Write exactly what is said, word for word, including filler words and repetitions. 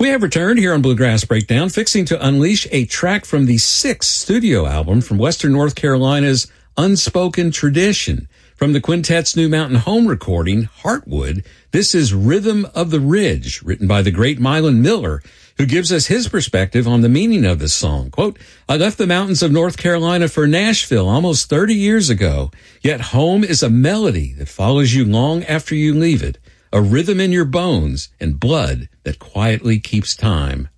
We have returned here on Bluegrass Breakdown, fixing to unleash a track from the sixth studio album from Western North Carolina's Unspoken Tradition. From the quintet's New Mountain home recording, Heartwood, this is Rhythm of the Ridge, written by the great Mylon Miller, who gives us his perspective on the meaning of this song. Quote, I left the mountains of North Carolina for Nashville almost thirty years ago, yet home is a melody that follows you long after you leave it, a rhythm in your bones and blood that quietly keeps time.